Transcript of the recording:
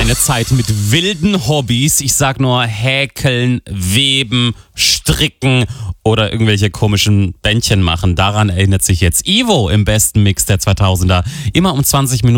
eine Zeit mit wilden Hobbys. Ich sag nur häkeln, weben, stricken oder irgendwelche komischen Bändchen machen. Daran erinnert sich jetzt Ivo im besten Mix der 2000er. Immer um 20 Minuten.